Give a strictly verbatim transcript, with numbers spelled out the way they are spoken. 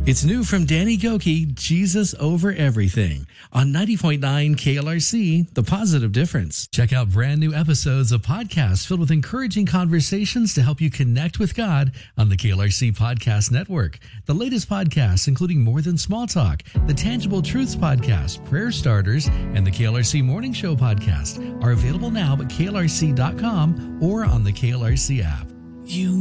It's new from Danny Gokey, Jesus Over Everything, on ninety point nine K L R C, The Positive Difference. Check out brand new episodes of podcasts filled with encouraging conversations to help you connect with God on the K L R C Podcast Network. The latest podcasts, including More Than Small Talk, the Tangible Truths Podcast, Prayer Starters, and the K L R C Morning Show Podcast, are available now at K L R C dot com or on the K L R C app. You